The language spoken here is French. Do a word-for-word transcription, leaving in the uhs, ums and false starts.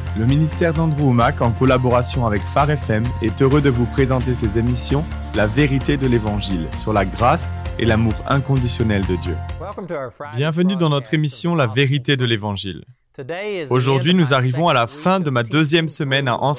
Le ministère d'Andrew Wommack, en collaboration avec Phare F M, est heureux de vous présenter ses émissions « La vérité de l'Évangile » sur la grâce et l'amour inconditionnel de Dieu. Bienvenue dans notre émission « La vérité de l'Évangile ». Aujourd'hui, nous arrivons à la fin de ma deuxième semaine à